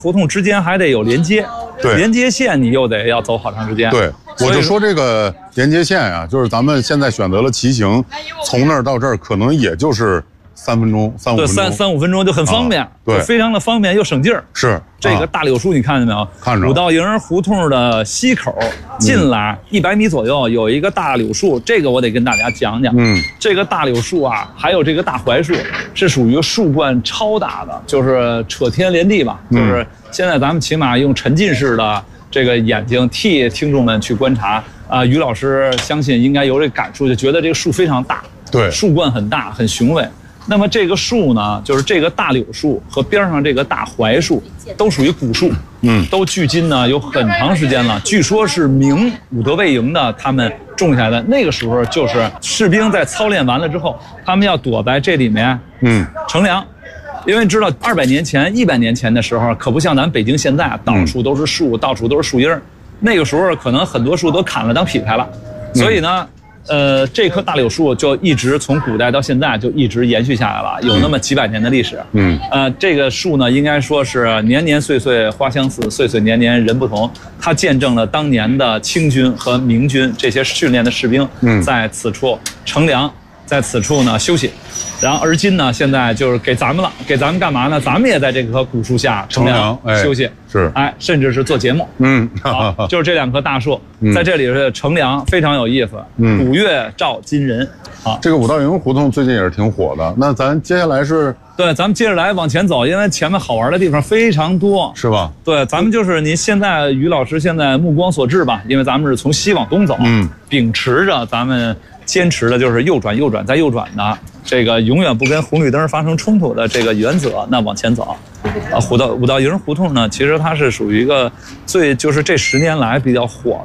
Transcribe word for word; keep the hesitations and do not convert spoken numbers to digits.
胡同之间还得有连接， 对， 连接线你又得要走好长时间。 对，我就说这个连接线啊，就是咱们现在选择了骑行，从那儿到这儿可能也就是三分钟、三五分钟， 对，三三五分钟就很方便，啊、 对， 非常的方便又省劲儿。 是这个大柳树，你看见没有？ 看着。 五道营胡同的西口进来一百米左右有一个大柳树，这个我得跟大家讲讲。嗯，这个大柳树啊，还有这个大槐树，是属于树冠超大的，就是扯天连地吧。嗯、就是现在咱们起码用沉浸式的这个眼睛替听众们去观察啊、呃，于老师相信应该有这感触，就觉得这个树非常大， 对， 树冠很大，很雄伟。那么这个树呢，就是这个大柳树和边上这个大槐树，都属于古树，嗯，都距今呢有很长时间了。据说是明武德卫营的他们种下来的，那个时候就是士兵在操练完了之后，他们要躲在这里面，嗯，乘凉。因为知道二百年前、一百年前的时候，可不像咱北京现在到处都是树，到处都是树荫儿。那个时候可能很多树都砍了当劈柴了，所以呢。呃，这棵大柳树就一直从古代到现在就一直延续下来了，有那么几百年的历史。嗯，呃，这个树呢，应该说是年年岁岁花相似，岁岁年年人不同。它见证了当年的清军和明军这些训练的士兵，在此处乘凉，在此处呢休息。然后而今呢，现在就是给咱们了，给咱们干嘛呢？咱们也在这棵古树下乘凉休息， 是， 哎，甚至是做节目。嗯，好，就是这两棵大树在这里是乘凉，非常有意思。嗯，古月照今人。啊， 这个五道营胡同最近也是挺火的。那咱接下来是， 对，咱们接着来往前走，因为前面好玩的地方非常多， 是吧？ 对，咱们就是您现在于老师现在目光所至吧，因为咱们是从西往东走，嗯，秉持着咱们坚持的就是右转、右转再右转的这个永远不跟红绿灯发生冲突的这个原则，那往前走。啊，五道五道营胡同呢，其实它是属于一个最就是这十年来比较火